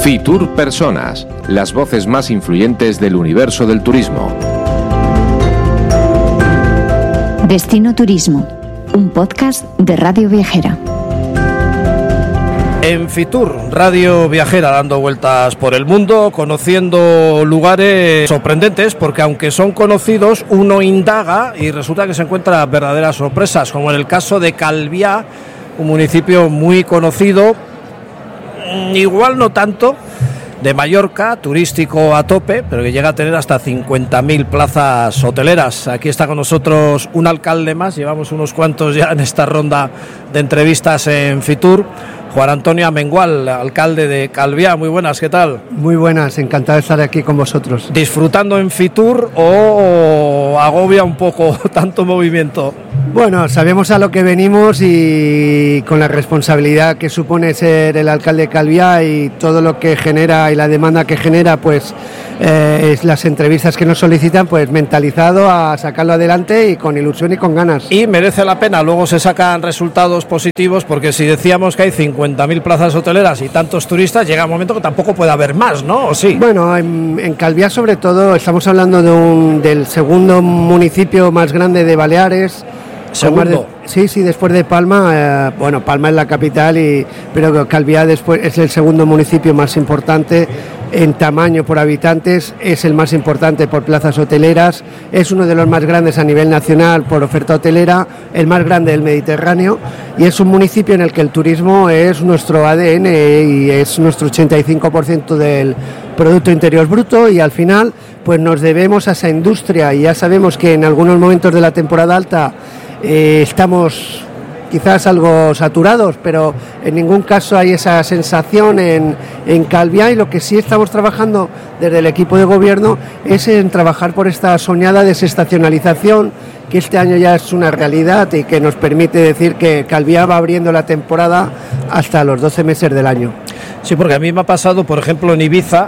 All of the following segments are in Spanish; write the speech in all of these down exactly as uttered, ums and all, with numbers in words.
Fitur Personas, las voces más influyentes del universo del turismo. Destino Turismo, un podcast de Radio Viajera. En Fitur, Radio Viajera, dando vueltas por el mundo, conociendo lugares sorprendentes, porque aunque son conocidos, uno indaga y resulta que se encuentra verdaderas sorpresas, como en el caso de Calviá, un municipio muy conocido, igual no tanto, de Mallorca, turístico a tope, pero que llega a tener hasta cincuenta mil plazas hoteleras. Aquí está con nosotros un alcalde más, llevamos unos cuantos ya en esta ronda de entrevistas en Fitur. Juan Antonio Amengual, alcalde de Calviá. Muy buenas, ¿qué tal? Muy buenas, encantado de estar aquí con vosotros. ¿Disfrutando en Fitur o agobia un poco tanto movimiento? Bueno, sabemos a lo que venimos y con la responsabilidad que supone ser el alcalde de Calviá y todo lo que genera y la demanda que genera, pues eh, es las entrevistas que nos solicitan, pues mentalizado a sacarlo adelante y con ilusión y con ganas. Y merece la pena, luego se sacan resultados positivos, porque si decíamos que hay cincuenta mil plazas hoteleras y tantos turistas, llega un momento que tampoco puede haber más, ¿no? ¿O sí? Bueno, en, en Calviá sobre todo estamos hablando de un, del segundo municipio más grande de Baleares. ¿Segundo? De, sí, sí, después de Palma, eh, bueno, Palma es la capital, y, pero Calviá después es el segundo municipio más importante en tamaño por habitantes, es el más importante por plazas hoteleras, es uno de los más grandes a nivel nacional por oferta hotelera, el más grande del Mediterráneo, y es un municipio en el que el turismo es nuestro A D N y es nuestro ochenta y cinco por ciento del Producto Interior Bruto, y al final pues nos debemos a esa industria, y ya sabemos que en algunos momentos de la temporada alta Eh, estamos quizás algo saturados, pero en ningún caso hay esa sensación en, en Calviá, y lo que sí estamos trabajando desde el equipo de gobierno es en trabajar por esta soñada desestacionalización, que este año ya es una realidad y que nos permite decir que Calviá va abriendo la temporada hasta los doce meses del año. Sí, porque a mí me ha pasado, por ejemplo, en Ibiza,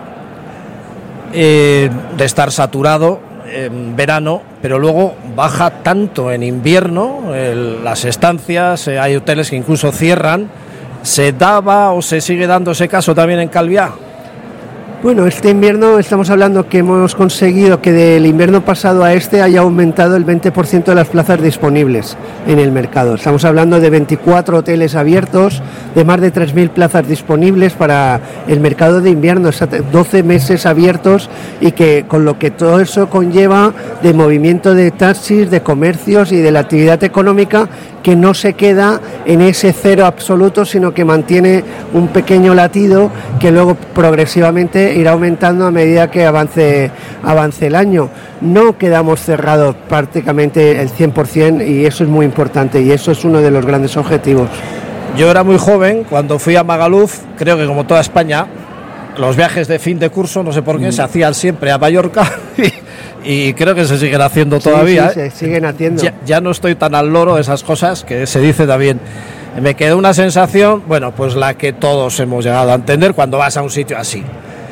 eh, de estar saturado en verano, pero luego baja tanto en invierno, el, las estancias, eh, hay hoteles que incluso cierran. ¿Se daba o se sigue dando ese caso también en Calviá? Bueno, este invierno estamos hablando que hemos conseguido que del invierno pasado a este haya aumentado el veinte por ciento de las plazas disponibles en el mercado. Estamos hablando de veinticuatro hoteles abiertos, de más de tres mil plazas disponibles para el mercado de invierno, doce meses abiertos, y que con lo que todo eso conlleva de movimiento de taxis, de comercios y de la actividad económica, que no se queda en ese cero absoluto, sino que mantiene un pequeño latido que luego progresivamente irá aumentando a medida que avance, avance el año. No quedamos cerrados prácticamente el cien por ciento, y eso es muy importante, y eso es uno de los grandes objetivos. Yo era muy joven cuando fui a Magaluf, creo que como toda España, los viajes de fin de curso, no sé por qué, mm. se hacían siempre a Mallorca, y, y creo que se siguen haciendo todavía. Sí, sí, ¿eh? se siguen haciendo. Ya, ya no estoy tan al loro de esas cosas que se dice también. Me quedó una sensación, bueno, pues la que todos hemos llegado a entender cuando vas a un sitio así.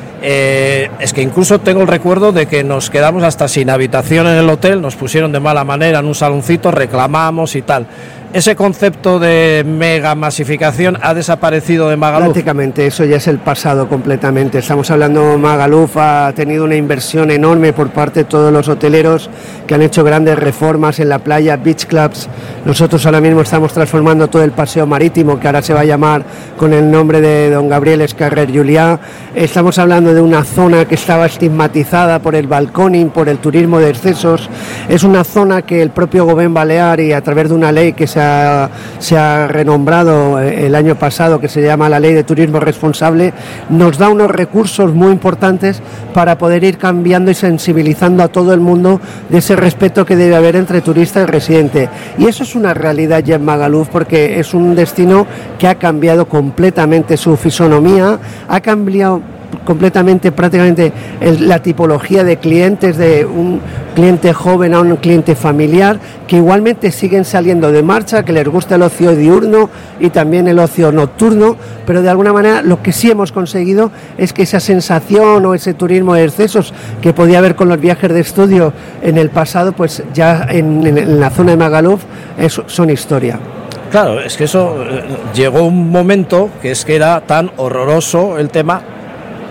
Eh, es que incluso tengo el recuerdo de que nos quedamos hasta sin habitación en el hotel, nos pusieron de mala manera en un saloncito, reclamamos y tal. ¿Ese concepto de mega masificación ha desaparecido de Magaluf? Prácticamente, eso ya es el pasado completamente. Estamos hablando, Magaluf ha tenido una inversión enorme por parte de todos los hoteleros que han hecho grandes reformas en la playa, beach clubs. Nosotros ahora mismo estamos transformando todo el paseo marítimo, que ahora se va a llamar con el nombre de don Gabriel Escarrer Juliá. Estamos hablando de una zona que estaba estigmatizada por el balconing, por el turismo de excesos. Es una zona que el propio Gobierno Balear, y a través de una ley que se ha se ha renombrado el año pasado, que se llama la Ley de Turismo Responsable, nos da unos recursos muy importantes para poder ir cambiando y sensibilizando a todo el mundo de ese respeto que debe haber entre turista y residente. Y eso es una realidad ya en Magaluf, porque es un destino que ha cambiado completamente su fisonomía, ha cambiado completamente, prácticamente el, la tipología de clientes, de un cliente joven a un cliente familiar, que igualmente siguen saliendo de marcha, que les gusta el ocio diurno y también el ocio nocturno, pero de alguna manera lo que sí hemos conseguido es que esa sensación o ese turismo de excesos que podía haber con los viajes de estudio en el pasado, pues ya en, en, en la zona de Magaluf es, son historia. Claro, es que eso eh, llegó un momento que es que era tan horroroso el tema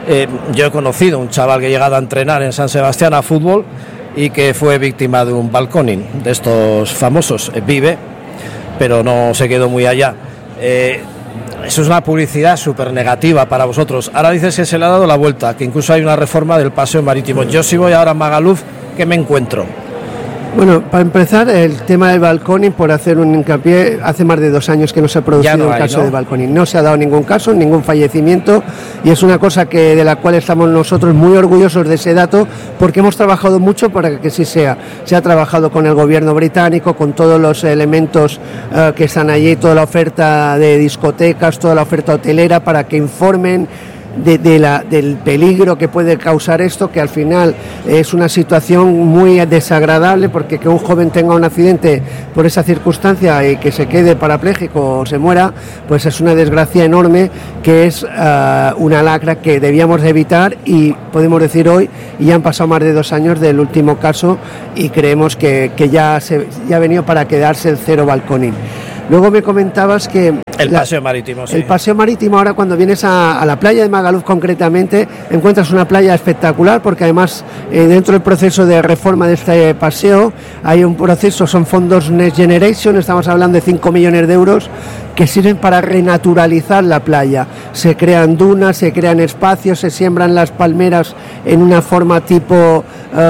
Eh, yo he conocido un chaval que ha llegado a entrenar en San Sebastián a fútbol y que fue víctima de un balconing, de estos famosos. Eh, vive, pero no se quedó muy allá. Eh, eso es una publicidad súper negativa para vosotros. Ahora dices que se le ha dado la vuelta, que incluso hay una reforma del paseo marítimo. Yo si voy ahora a Magaluf, ¿qué me encuentro? Bueno, para empezar, el tema del balconing, por hacer un hincapié, hace más de dos años que no se ha producido no un hay, caso ¿no? de balconing. No se ha dado ningún caso, ningún fallecimiento, y es una cosa que de la cual estamos nosotros muy orgullosos de ese dato, porque hemos trabajado mucho para que sí sea. Se ha trabajado con el gobierno británico, con todos los elementos uh, que están allí, toda la oferta de discotecas, toda la oferta hotelera, para que informen De, de la, del peligro que puede causar esto, que al final es una situación muy desagradable, porque que un joven tenga un accidente por esa circunstancia y que se quede parapléjico o se muera, pues es una desgracia enorme, que es uh, una lacra que debíamos de evitar, y podemos decir hoy, y ya han pasado más de dos años del último caso, y creemos que, que ya, se, ya ha venido para quedarse el cero balconing. Luego me comentabas que... El la, paseo marítimo, sí. El paseo marítimo, ahora cuando vienes a, a la playa de Magaluf concretamente, encuentras una playa espectacular, porque además eh, dentro del proceso de reforma de este paseo hay un proceso, son fondos Next Generation, estamos hablando de cinco millones de euros, que sirven para renaturalizar la playa. Se crean dunas, se crean espacios, se siembran las palmeras en una forma tipo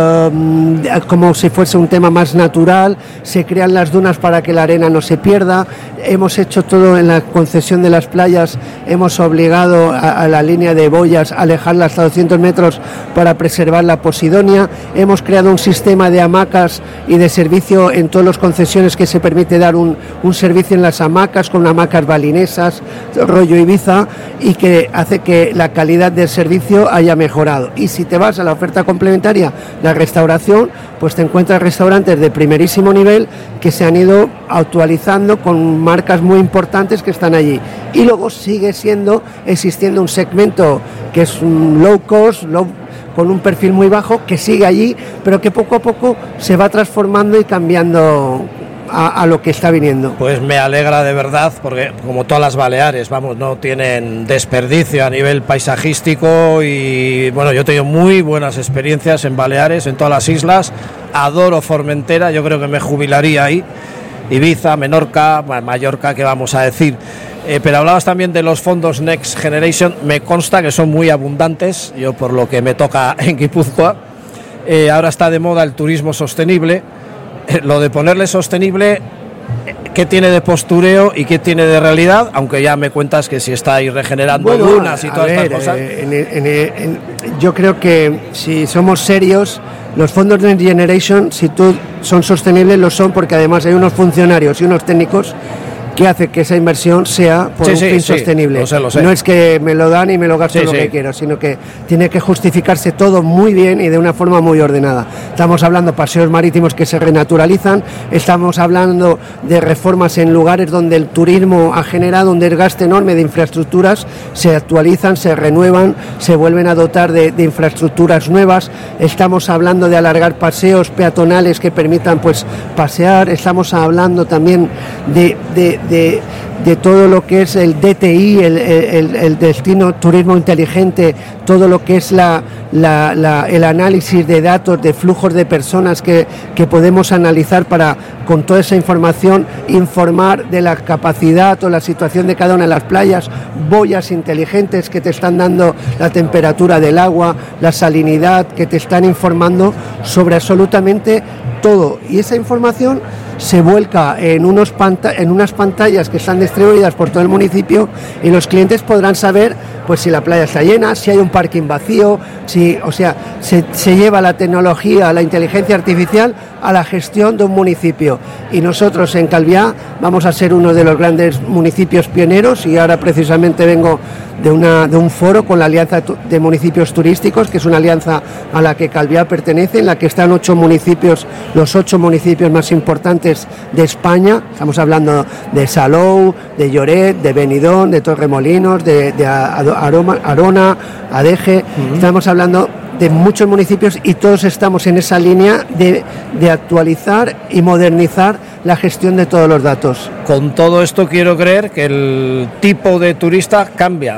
um, como si fuese un tema más natural, se crean las dunas para que la arena no se pierda. Hemos hecho todo en la concesión de las playas, hemos obligado a, a la línea de boyas a alejarla hasta doscientos metros para preservar la posidonia. Hemos creado un sistema de hamacas y de servicio en todas las concesiones que se permite dar un, un servicio en las hamacas, con hamacas balinesas, rollo Ibiza, y que hace que la calidad del servicio haya mejorado. Y si te vas a la oferta complementaria, la restauración, pues te encuentras restaurantes de primerísimo nivel que se han ido actualizando con marcas muy importantes que están allí. Y luego sigue siendo, existiendo un segmento que es un low cost, low, con un perfil muy bajo, que sigue allí, pero que poco a poco se va transformando y cambiando A, a lo que está viniendo. Pues me alegra de verdad, porque como todas las Baleares, vamos, no tienen desperdicio a nivel paisajístico, y bueno, yo he tenido muy buenas experiencias en Baleares, en todas las islas. Adoro Formentera, yo creo que me jubilaría ahí. Ibiza, Menorca, Mallorca, ¿qué vamos a decir? Eh, pero hablabas también de los fondos Next Generation, me consta que son muy abundantes, yo por lo que me toca en Guipúzcoa. Eh, ahora está de moda el turismo sostenible. Lo de ponerle sostenible, ¿qué tiene de postureo y qué tiene de realidad? Aunque ya me cuentas que si está ahí regenerando bueno, dunas y todas ver, estas cosas. Eh, en, en, en, yo creo que si somos serios, los fondos Next Generation, si tú son sostenibles, lo son, porque además hay unos funcionarios y unos técnicos que hace que esa inversión sea por sí, un sí, fin sí, sostenible. Lo sé, lo sé. No es que me lo dan y me lo gasto sí, lo sí. que quiero, sino que tiene que justificarse todo muy bien y de una forma muy ordenada. Estamos hablando de paseos marítimos que se renaturalizan, estamos hablando de reformas en lugares donde el turismo ha generado un desgaste enorme de infraestructuras, se actualizan, se renuevan, se vuelven a dotar de, de infraestructuras nuevas. Estamos hablando de alargar paseos peatonales que permitan pues pasear. Estamos hablando también de, de De, de todo lo que es el D T I, el, el, el destino turismo inteligente, todo lo que es la, la, la, el análisis de datos, de flujos de personas que, que podemos analizar para, con toda esa información, informar de la capacidad o la situación de cada una de las playas, boyas inteligentes que te están dando la temperatura del agua, la salinidad, que te están informando sobre absolutamente todo. Y esa información se vuelca en, unos panta- en unas pantallas que están distribuidas por todo el municipio, y los clientes podrán saber pues si la playa está llena, si hay un parking vacío, si, o sea, se, se lleva la tecnología, la inteligencia artificial a la gestión de un municipio. Y nosotros en Calviá vamos a ser uno de los grandes municipios pioneros, y ahora precisamente vengo de, una, de un foro con la Alianza de Municipios Turísticos, que es una alianza a la que Calviá pertenece, en la que están ocho municipios, los ocho municipios más importantes de España. Estamos hablando de Salou, de Lloret, de Benidorm, de Torremolinos, de, de Aroma, Arona, Adeje. Uh-huh. Estamos hablando de muchos municipios, y todos estamos en esa línea de, de actualizar y modernizar la gestión de todos los datos. Con todo esto quiero creer que el tipo de turista cambia,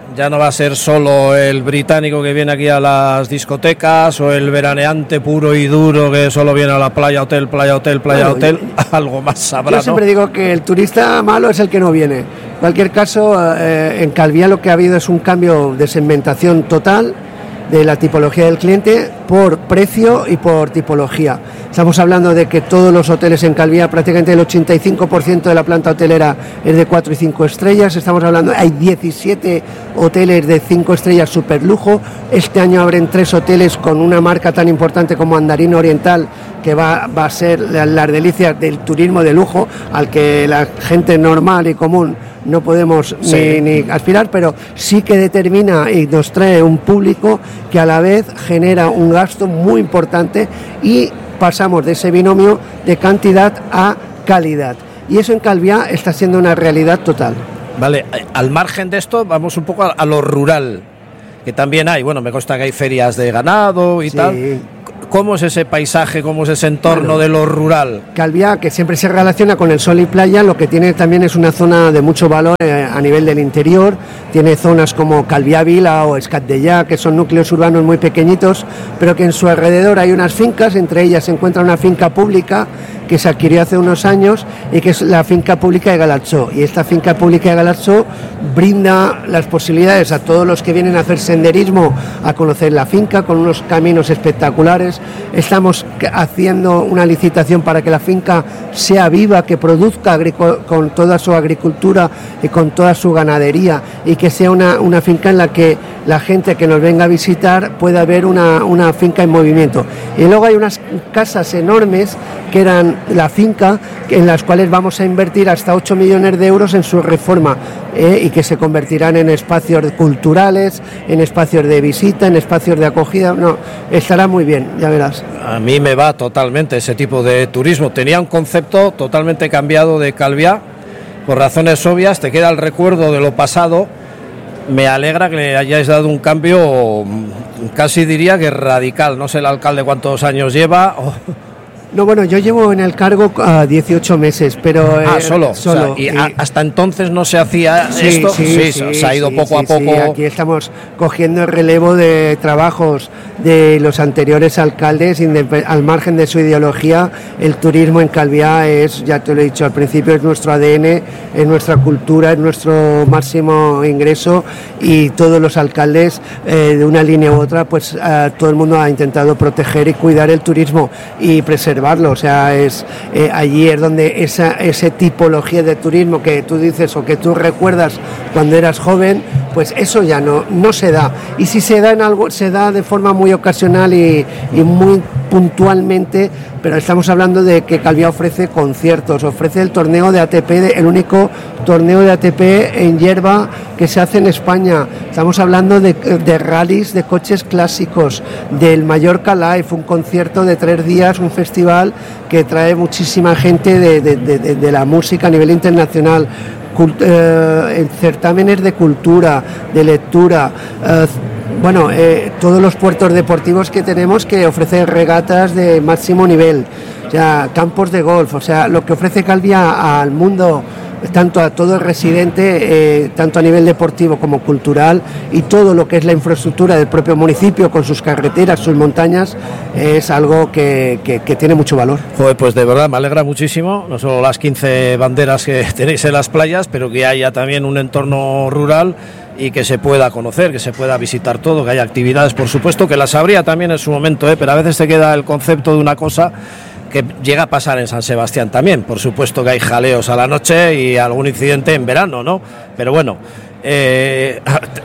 ya no va a ser solo el británico que viene aquí a las discotecas o el veraneante puro y duro que solo viene a la playa, hotel, playa, hotel, playa, bueno, hotel, yo, algo más sabrá, Yo siempre ¿no? digo que el turista malo es el que no viene. En cualquier caso, eh, en Calviá lo que ha habido es un cambio de segmentación total de la tipología del cliente por precio y por tipología. Estamos hablando de que todos los hoteles en Calviá, prácticamente el ochenta y cinco por ciento de la planta hotelera es de cuatro y cinco estrellas. Estamos hablando, hay diecisiete hoteles de cinco estrellas super lujo. Este año abren tres hoteles con una marca tan importante como Andarino Oriental, que va, va a ser las delicias del turismo de lujo, al que la gente normal y común no podemos sí. ni, ni aspirar, pero sí que determina y nos trae un público que a la vez genera un gasto muy importante y pasamos de ese binomio de cantidad a calidad. Y eso en Calviá está siendo una realidad total. Vale, al margen de esto, vamos un poco a, a lo rural, que también hay, bueno, me consta que hay ferias de ganado y sí. tal. ¿Cómo es ese paisaje, cómo es ese entorno bueno, de lo rural? Calviá, que siempre se relaciona con el sol y playa, lo que tiene también es una zona de mucho valor eh, a nivel del interior. Tiene zonas como Calviá Vila o Escatdellà, que son núcleos urbanos muy pequeñitos, pero que en su alrededor hay unas fincas, entre ellas se encuentra una finca pública que se adquirió hace unos años y que es la finca pública de Galatzó. Y esta finca pública de Galatzó brinda las posibilidades a todos los que vienen a hacer senderismo a conocer la finca con unos caminos espectaculares. Estamos haciendo una licitación para que la finca sea viva, que produzca con toda su agricultura y con toda su ganadería, y que sea una, una finca en la que la gente que nos venga a visitar pueda ver una, una finca en movimiento. Y luego hay unas casas enormes que eran la finca, en las cuales vamos a invertir hasta ocho millones de euros en su reforma, eh, y que se convertirán en espacios culturales, en espacios de visita, en espacios de acogida. No, estará muy bien, ya verás. A mí me va totalmente ese tipo de turismo. Tenía un concepto totalmente cambiado de Calviá, por razones obvias, te queda el recuerdo de lo pasado. Me alegra que le hayáis dado un cambio, casi diría que radical. No sé el alcalde cuántos años lleva. O... No, bueno, yo llevo en el cargo uh, dieciocho meses, pero... Ah, eh, solo. solo. O sea, y eh, hasta entonces no se hacía sí, esto. Sí, sí, sí, se ha ido sí, poco sí, a poco. Sí, aquí estamos cogiendo el relevo de trabajos de los anteriores alcaldes, al margen de su ideología. El turismo en Calviá es, ya te lo he dicho al principio, es nuestro A D N, es nuestra cultura, es nuestro máximo ingreso, y todos los alcaldes, eh, de una línea u otra, pues uh, todo el mundo ha intentado proteger y cuidar el turismo y preservar. O sea, es eh, allí es donde esa, esa tipología de turismo que tú dices o que tú recuerdas cuando eras joven, pues eso ya no, no se da. Y si se da en algo, se da de forma muy ocasional y, y muy puntualmente, pero estamos hablando de que Calviá ofrece conciertos, ofrece el torneo de A T P, el único torneo de A T P en hierba que se hace en España. Estamos hablando de, de rallies de coches clásicos, del Mallorca Live, un concierto de tres días, un festival que trae muchísima gente de, de, de, de la música a nivel internacional. Cult, eh, certámenes de cultura, de lectura, eh, bueno, eh, todos los puertos deportivos que tenemos que ofrecen regatas de máximo nivel, o sea, campos de golf, o sea, lo que ofrece Calviá al mundo, tanto a todo el residente, eh, tanto a nivel deportivo como cultural, y todo lo que es la infraestructura del propio municipio con sus carreteras, sus montañas, es algo que, que, que tiene mucho valor. Joder, pues de verdad me alegra muchísimo, no solo las quince banderas que tenéis en las playas, pero que haya también un entorno rural y que se pueda conocer, que se pueda visitar todo, que haya actividades, por supuesto, que las habría también en su momento, ¿eh? Pero a veces te queda el concepto de una cosa que llega a pasar en San Sebastián también. Por supuesto que hay jaleos a la noche y algún incidente en verano, ¿no? Pero bueno, eh,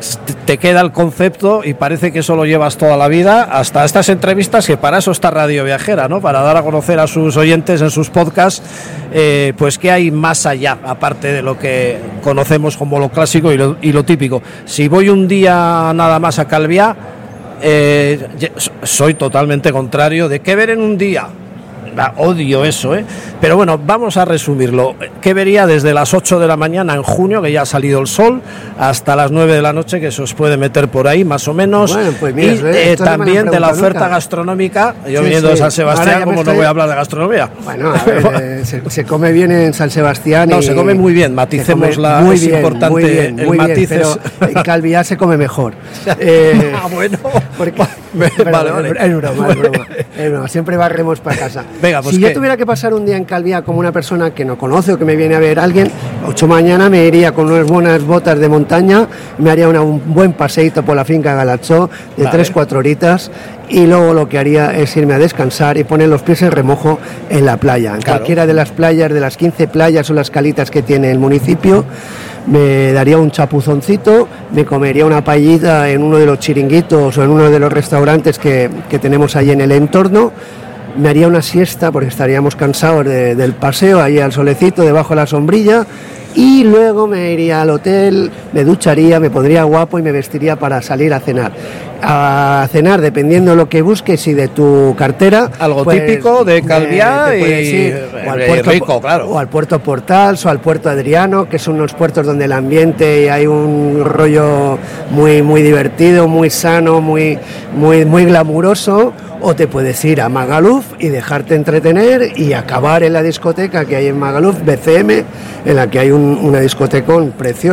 te queda el concepto y parece que eso lo llevas toda la vida, hasta estas entrevistas, que para eso está Radio Viajera, ¿no? Para dar a conocer a sus oyentes en sus podcasts, eh, pues qué hay más allá, aparte de lo que conocemos como lo clásico y lo, y lo típico. Si voy un día nada más a Calviá, eh, soy totalmente contrario de qué ver en un día. va, odio eso, ¿eh? Pero bueno, vamos a resumirlo. ¿Qué vería desde las ocho de la mañana en junio, que ya ha salido el sol, hasta las nueve de la noche, que se os puede meter por ahí, más o menos? Bueno, pues mira, y eh, también de la oferta nunca. gastronómica. Yo sí, viniendo sí. de San Sebastián, ¿cómo estoy... no voy a hablar de gastronomía? Bueno, a ver, eh, se, se come bien en San Sebastián. No, y se come muy bien, maticemos la... Muy es bien, importante muy bien, el muy matices. Bien, pero en Calviá se come mejor. Eh, ah, bueno. Porque, pero, vale, vale. Es broma, es broma, es broma. Siempre barremos para casa. Venga, pues si ¿qué? yo tuviera que pasar un día en Calviá como una persona que no conoce o que me viene a ver alguien, ocho mañana me iría con unas buenas botas de montaña, me haría una, un buen paseíto por la finca Galachó de vale. tres, cuatro horitas, y luego lo que haría es irme a descansar y poner los pies en remojo en la playa, en claro. cualquiera de las playas, de las quince playas o las calitas que tiene el municipio. Me daría un chapuzoncito, me comería una paellita en uno de los chiringuitos o en uno de los restaurantes que, que tenemos ahí en el entorno. Me haría una siesta porque estaríamos cansados de, del paseo, ahí al solecito, debajo de la sombrilla, y luego me iría al hotel, me ducharía, me pondría guapo y me vestiría para salir a cenar. A cenar, dependiendo de lo que busques y de tu cartera. Algo pues, típico de Calviá y, ir, y o al puerto, rico, claro. O al puerto Portals o al puerto Adriano, que son unos puertos donde el ambiente y hay un rollo muy, muy divertido, muy sano, muy, muy, muy glamuroso. O te puedes ir a Magaluf y dejarte entretener y acabar en la discoteca que hay en Magaluf, B C M, en la que hay un, una discotecón preciosa.